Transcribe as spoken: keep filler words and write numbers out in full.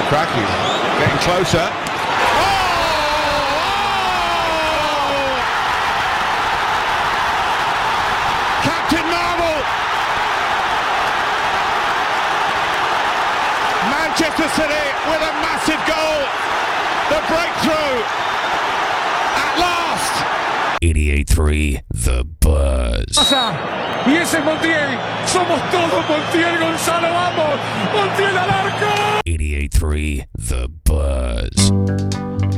cracking. Getting closer. Captain Marvel! Manchester City with a massive goal. The breakthrough at last. eighty-eight three The Buzz. Y ese es Montiel. Somos todos Montiel, Gonzalo, vamos. Montiel al arco. eighty-eight three The Buzz.